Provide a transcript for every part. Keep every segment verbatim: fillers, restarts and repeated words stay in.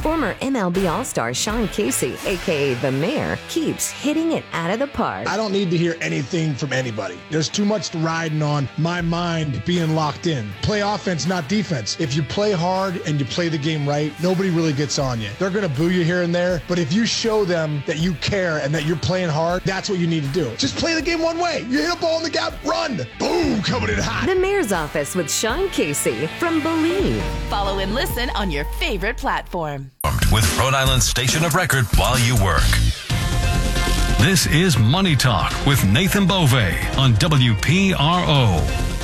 Former M L B All-Star Sean Casey, a k a. The Mayor, keeps hitting it out of the park. I don't need to hear anything from anybody. There's too much riding on my mind being locked in. Play offense, not defense. If you play hard and you play the game right, nobody really gets on you. They're going to boo you here and there, but if you show them that you care and that you're playing hard, that's what you need to do. Just play the game one way. You hit a ball in the gap, run. Boom, coming in hot. The Mayor's Office with Sean Casey from Believe. Follow and listen on your favorite platform. With Rhode Island's station of record while you work. This is Money Talk with Nathan Bove on W P R O.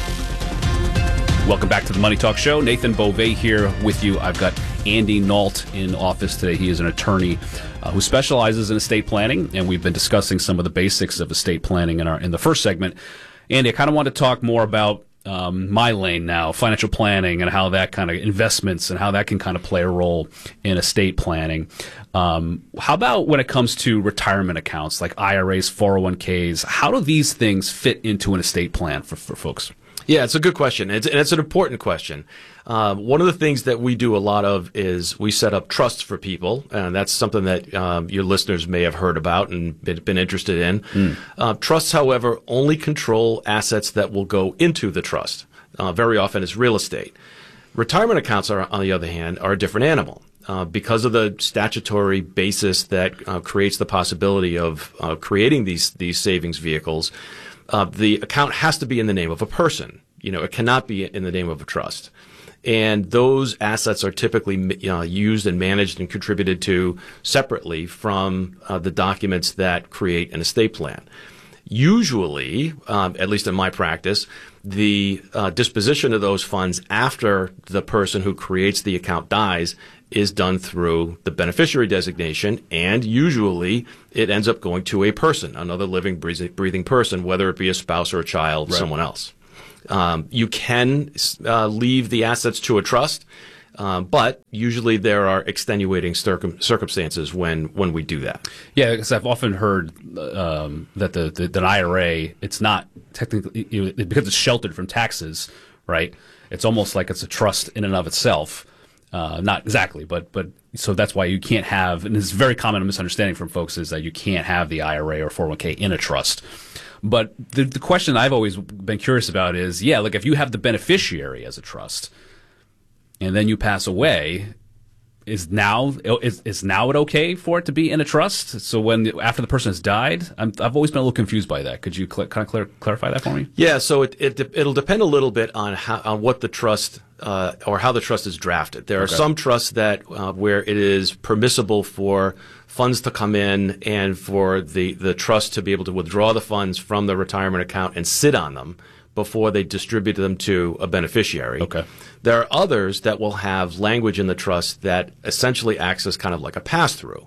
Welcome back to the Money Talk Show. Nathan Bove here with you. I've got Andy Nault in office today. He is an attorney uh, who specializes in estate planning, and we've been discussing some of the basics of estate planning in our in the first segment. Andy, I kind of want to talk more about um, my lane now, financial planning, and how that kind of investments and how that can kind of play a role in estate planning. Um, how about when it comes to retirement accounts like I R As, four oh one k's? How do these things fit into an estate plan for, for folks? Yeah, it's a good question. It's, and it's an important question. Uh, one of the things that we do a lot of is we set up trusts for people, and that's something that um, your listeners may have heard about and been, been interested in. Mm. Uh, trusts, however, only control assets that will go into the trust. Uh, very often it's real estate. Retirement accounts, are, on the other hand, are a different animal. Uh, because of the statutory basis that uh, creates the possibility of uh, creating these these savings vehicles, uh, the account has to be in the name of a person. You know, it cannot be in the name of a trust. And those assets are typically uh, used and managed and contributed to separately from uh, the documents that create an estate plan. Usually, um, at least in my practice, the uh, disposition of those funds after the person who creates the account dies is done through the beneficiary designation, and usually it ends up going to a person, another living, breathing person, whether it be a spouse or a child, right. Someone else. Um, you can uh, leave the assets to a trust, um, but usually there are extenuating circum- circumstances when, when we do that. Yeah, because I've often heard um, that the, the, the I R A, it's not technically, you know, because it's sheltered from taxes, right? It's almost like it's a trust in and of itself. Uh, not exactly, but but so that's why you can't have, and it's a very common misunderstanding from folks is that you can't have the I R A or four oh one k in a trust. But the, the question I've always been curious about is, yeah, like if you have the beneficiary as a trust, and then you pass away, is now is is now it okay for it to be in a trust? So when after the person has died, I'm, I've always been a little confused by that. Could you cl- kind of clar- clarify that for me? Yeah, so it, it it'll depend a little bit on how on what the trust uh, or how the trust is drafted. There are okay. some trusts that uh, where it is permissible for funds to come in and for the, the trust to be able to withdraw the funds from the retirement account and sit on them before they distribute them to a beneficiary. Okay. There are others that will have language in the trust that essentially acts as kind of like a pass-through.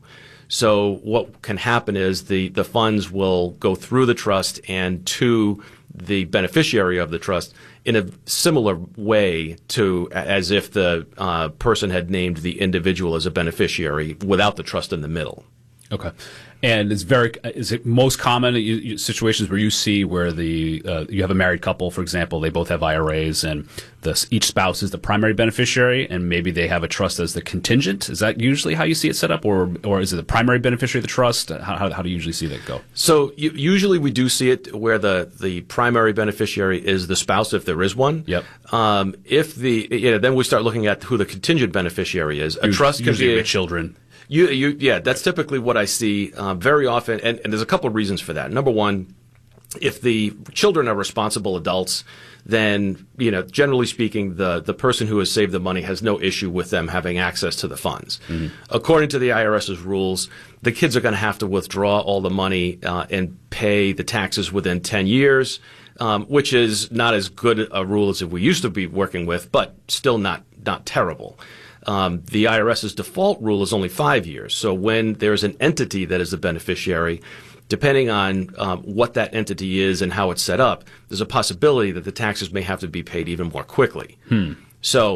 So what can happen is the, the funds will go through the trust and to the beneficiary of the trust in a similar way to as if the uh, person had named the individual as a beneficiary without the trust in the middle. Okay. And it's very, is it most common you, you, situations where you see where the uh, you have a married couple, for example, they both have I R As and the, each spouse is the primary beneficiary and maybe they have a trust as the contingent? Is that usually how you see it set up, or or is it the primary beneficiary of the trust? How, how, how do you usually see that go? So you, usually we do see it where the, the primary beneficiary is the spouse, if there is one. Yep. Um, if the you know, then we start looking at who the contingent beneficiary is. A you, trust can usually be the children. You, you, yeah, that's typically what I see uh, very often, and, and there's a couple of reasons for that. Number one, if the children are responsible adults, then, you know, generally speaking, the, the person who has saved the money has no issue with them having access to the funds. Mm-hmm. According to the IRS's rules, the kids are going to have to withdraw all the money uh, and pay the taxes within ten years, um, which is not as good a rule as we used to be working with, but still not not terrible. Um, the IRS's default rule is only five years. So when there's an entity that is the beneficiary, depending on um, what that entity is and how it's set up, there's a possibility that the taxes may have to be paid even more quickly. Hmm. So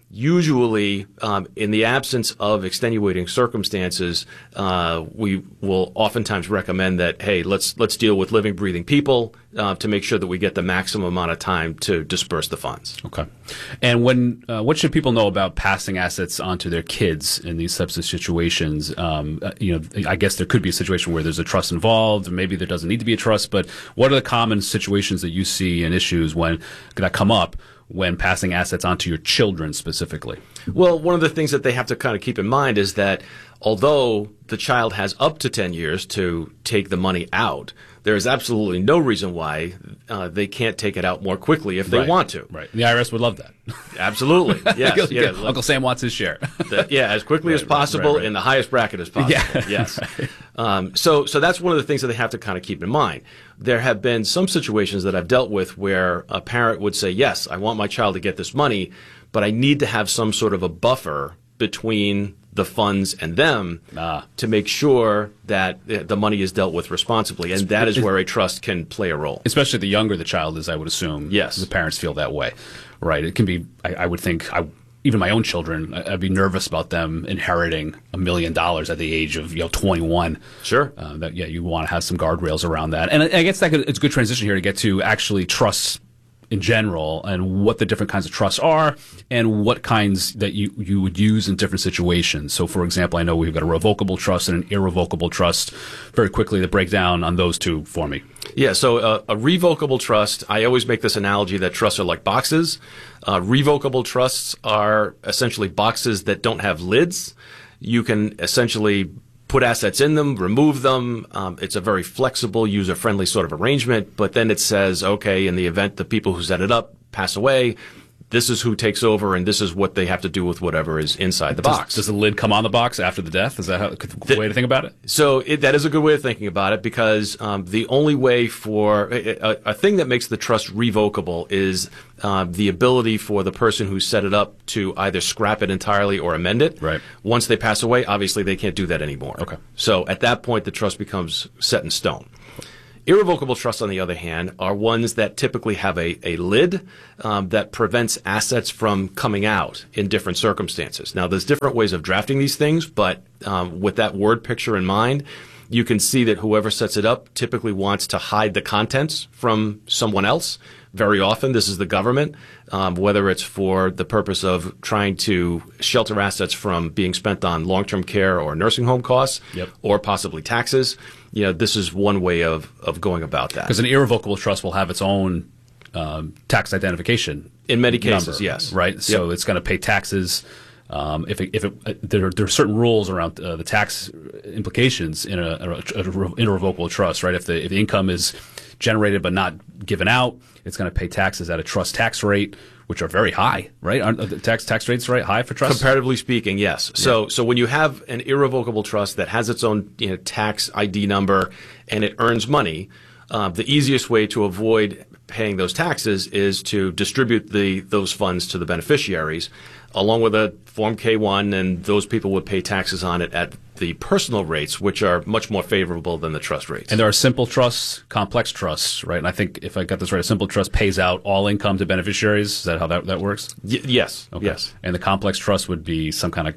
Usually, um, in the absence of extenuating circumstances, uh, we will oftentimes recommend that, hey, let's let's deal with living, breathing people uh, to make sure that we get the maximum amount of time to disperse the funds. Okay. And when uh, what should people know about passing assets onto their kids in these types of situations? Um, uh, you know, I guess there could be a situation where there's a trust involved, or maybe there doesn't need to be a trust. But what are the common situations that you see and issues when that come up when passing assets onto your children specifically? Well, one of the things that they have to kind of keep in mind is that although the child has up to ten years to take the money out, there is absolutely no reason why uh, they can't take it out more quickly if they Right. want to. Right. The I R S would love that. Absolutely. Yes. yeah. Uncle Sam wants his share. The, yeah, as quickly Right, as possible right, right. in the highest bracket as possible. Yeah. Yes. Um, so, so that's one of the things that they have to kind of keep in mind. There have been some situations that I've dealt with where a parent would say, yes, I want my child to get this money, but I need to have some sort of a buffer between the funds and them Ah. to make sure that the money is dealt with responsibly. And that is where a trust can play a role. Especially the younger the child is, I would assume. Yes. The parents feel that way. Right. It can be, I, I would think, I, even my own children, I- I'd be nervous about them inheriting a million dollars at the age of, you know, twenty-one. Sure. Uh, that, yeah, you want to have some guardrails around that. And I, I guess that could, it's a good transition here to get to actually trusts in general and what the different kinds of trusts are and what kinds that you, you would use in different situations. So, for example, I know we've got a revocable trust and an irrevocable trust. Very quickly, the breakdown on those two for me. Yeah, so uh, a revocable trust, I always make this analogy that trusts are like boxes. Uh, revocable trusts are essentially boxes that don't have lids. You can essentially put assets in them, remove them. Um, it's a very flexible, user-friendly sort of arrangement. But then it says, okay, in the event the people who set it up pass away, this is who takes over, and this is what they have to do with whatever is inside the Does, box. does the lid come on the box after the death? Is that how, the way to think about it? So it, that is a good way of thinking about it, because um, the only way for a, a, a thing that makes the trust revocable is uh, the ability for the person who set it up to either scrap it entirely or amend it. Right. Once they pass away, obviously they can't do that anymore. Okay. So at that point, the trust becomes set in stone. Irrevocable trusts, on the other hand, are ones that typically have a, a lid um, that prevents assets from coming out in different circumstances. Now, there's different ways of drafting these things, but um, with that word picture in mind, you can see that whoever sets it up typically wants to hide the contents from someone else. Very often, this is the government, um, whether it's for the purpose of trying to shelter assets from being spent on long-term care or nursing home costs, Yep. or possibly taxes. You know, this is one way of, of going about that. Because an irrevocable trust will have its own um, tax identification. In many cases, number, yes. Right? So Yep. it's going to pay taxes. Um, if it, if it, uh, there, there are certain rules around uh, the tax implications in a, a, a irrevocable trust, right? If the if the income is generated but not given out, it's going to pay taxes at a trust tax rate, which are very high, right? Aren't the tax tax rates right high for trusts? Comparatively speaking, yes. So, so when you have an irrevocable trust that has its own, you know, tax I D number and it earns money, uh, the easiest way to avoid paying those taxes is to distribute the those funds to the beneficiaries, along with a Form K one, and those people would pay taxes on it at the personal rates, which are much more favorable than the trust rates. And there are simple trusts, complex trusts, right? And I think if I got this right, a simple trust pays out all income to beneficiaries. Is that how that, that works? Y- yes, Okay. yes. And the complex trust would be some kind of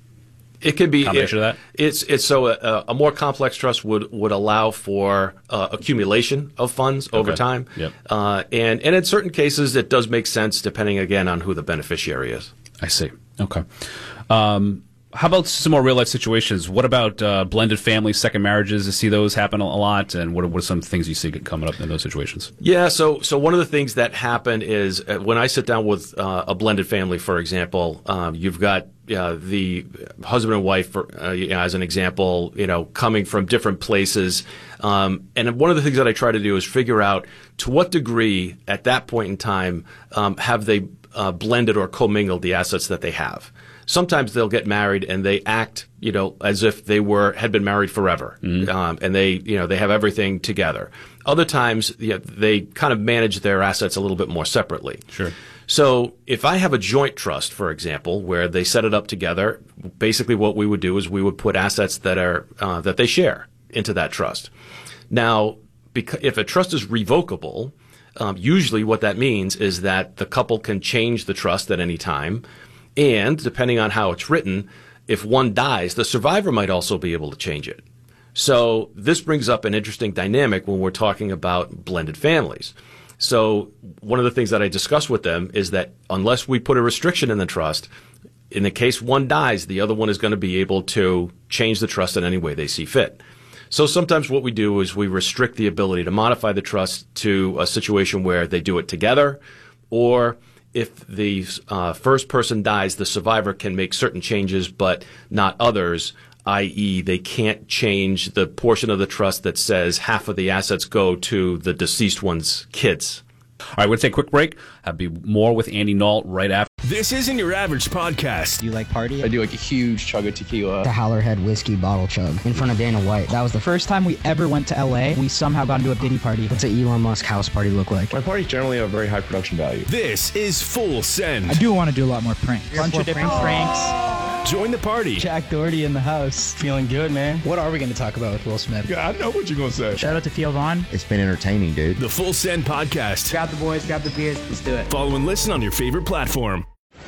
It could be combination it, of that? It's it's so a, a more complex trust would would allow for uh, accumulation of funds over Okay. time. Yep. Uh, and and in certain cases, it does make sense depending again on who the beneficiary is. I see. Okay. Um, how about some more real life situations? What about uh, blended families, second marriages? I see those happen a lot. And what are, what are some things you see coming up in those situations? Yeah, so so one of the things that happen is uh, when I sit down with uh, a blended family, for example, um, you've got uh, the husband and wife, for, uh, you know, as an example, you know, coming from different places. Um, and one of the things that I try to do is figure out to what degree at that point in time um, have they uh, blended or commingled the assets that they have. Sometimes they'll get married and they act, you know, as if they were had been married forever, mm-hmm. um, and they, you know, they have everything together. Other times, you know, they kind of manage their assets a little bit more separately. Sure. So if I have a joint trust, for example, where they set it up together, basically what we would do is we would put assets that are uh, that they share into that trust. Now, because if a trust is revocable, um, usually what that means is that the couple can change the trust at any time. And depending on how it's written, if one dies, the survivor might also be able to change it. So this brings up an interesting dynamic when we're talking about blended families. So one of the things that I discuss with them is that unless we put a restriction in the trust, in the case one dies, the other one is going to be able to change the trust in any way they see fit. So sometimes what we do is we restrict the ability to modify the trust to a situation where they do it together, or if the uh, first person dies, the survivor can make certain changes but not others, that is they can't change the portion of the trust that says half of the assets go to the deceased one's kids. All right, we're going to take a quick break. I'll be more with Andy Nault right after. This isn't your average podcast. Do you like party? I do like a huge chug of tequila. The Howlerhead whiskey bottle chug in front of Dana White. That was the first time we ever went to L A. We somehow got into a Diddy party. What's an Elon Musk house party look like? My parties generally have very high production value. This is Full Send. I do want to do a lot more pranks. A bunch of different pranks. Join the party. Jack Doherty in the house. Feeling good, man. What are we going to talk about with Will Smith? Yeah, I know what you're going to say. Shout out to Theo Vaughn. It's been entertaining, dude. The Full Send podcast. Grab the boys, grab the beers, let's do it. Follow and listen on your favorite platform.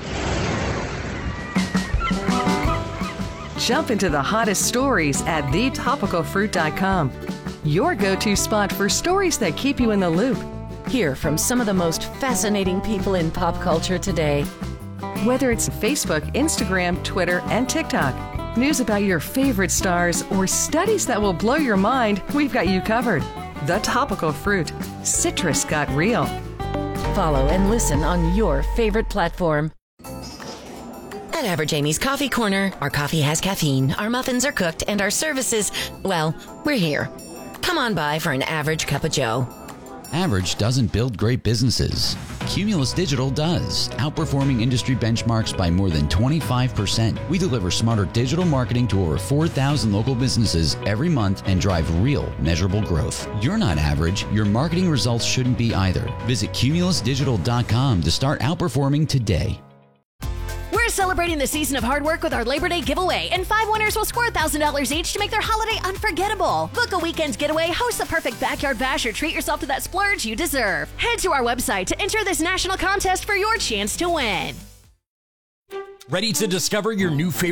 Jump into the hottest stories at the topical fruit dot com. Your go-to spot for stories that keep you in the loop. Hear from some of the most fascinating people in pop culture today. Whether it's Facebook, Instagram, Twitter, and TikTok, news about your favorite stars, or studies that will blow your mind, we've got you covered. The Topical Fruit. Citrus got real. Follow and listen on your favorite platform. At Average Amy's Coffee Corner, our coffee has caffeine, our muffins are cooked, and our services, well, we're here. Come on by for an average cup of joe. Average doesn't build great businesses. Cumulus Digital does, outperforming industry benchmarks by more than twenty-five percent. We deliver smarter digital marketing to over four thousand local businesses every month and drive real, measurable growth. You're not average. Your marketing results shouldn't be either. Visit cumulus digital dot com to start outperforming today. We're celebrating the season of hard work with our Labor Day giveaway, and five winners will score one thousand dollars each to make their holiday unforgettable. Book a weekend's getaway, host the perfect backyard bash, or treat yourself to that splurge you deserve. Head to our website to enter this national contest for your chance to win. Ready to discover your new favorite